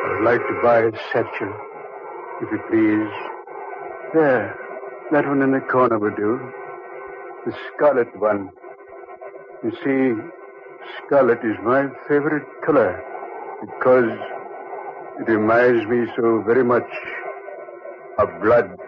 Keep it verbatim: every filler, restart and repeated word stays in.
I'd like to buy a satchel, if you please. There, that one in the corner would do. The scarlet one. You see, scarlet is my favorite color because it reminds me so very much of blood.